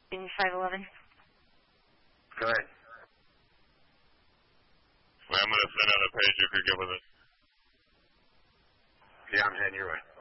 in 511. Go ahead. Well, I'm going to send out a page if you get with it. Yeah, I'm heading your way.